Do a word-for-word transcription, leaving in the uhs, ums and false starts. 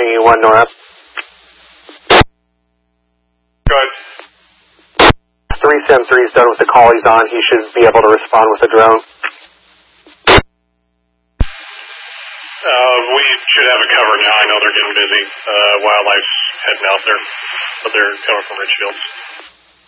twenty one Nora. Go ahead. three seven three is done with the call he's on. He should be able to respond with a drone. Uh, we should have it covered now. I know they're getting busy. Uh, wildlife's heading out there, but they're coming from Richfield.